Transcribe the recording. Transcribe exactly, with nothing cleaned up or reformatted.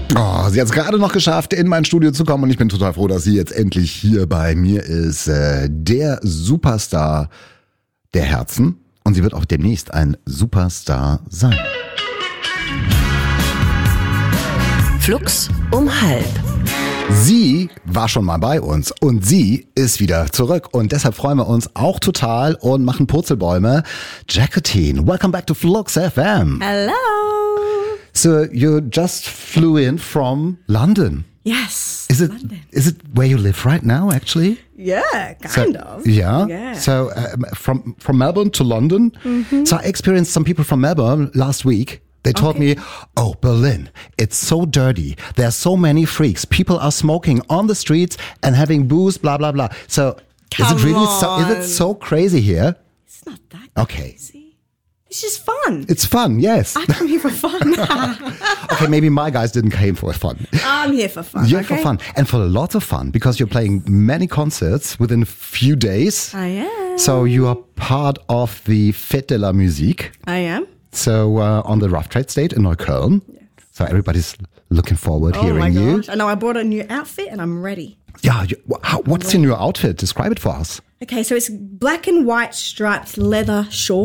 Oh, sie hat es gerade noch geschafft, in mein Studio zu kommen und ich bin total froh, dass sie jetzt endlich hier bei mir ist. Äh, der Superstar der Herzen und sie wird auch demnächst ein Superstar sein. Flux um halb. Sie war schon mal bei uns und sie ist wieder zurück und deshalb freuen wir uns auch total und machen Purzelbäume. Jacqueline, welcome back to Flux F M. Hello. So you just flew in from London. Yes. Is it London. is it where you live right now actually? Yeah, kind so, of. Yeah. Yeah. So um, from from Melbourne to London. Mm-hmm. So I experienced some people from Melbourne last week. They told Okay. me, oh, Berlin, it's so dirty. There are so many freaks. People are smoking on the streets and having booze, blah, blah, blah. So is Come it really so, is it on. so crazy here? It's not that Okay. crazy. It's just fun. It's fun, yes. I come here for fun. Okay, maybe my guys didn't came for fun. I'm here for fun. You're okay? for fun. And for lots of fun because you're playing many concerts within a few days. I am. So you are part of the Fête de la Musique. I am. So uh, on the Rough Trade stage in Neukölln. Yes. So everybody's looking forward Oh hearing my you. gosh. I know I bought a new outfit and I'm ready. Yeah, you, how, what's your new outfit? Describe it for us. Okay, so it's black and white striped leather short.